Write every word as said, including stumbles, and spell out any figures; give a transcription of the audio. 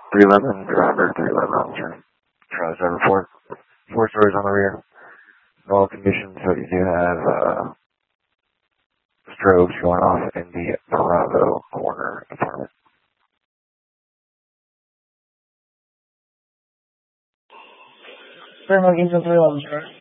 three eleven, driver, three eleven officer. Charlie seven four. Four stories on the rear. All conditions, so you do have, uh, strobes going off in the Bravo corner apartment. Fairmont Eastern three eleven, sir.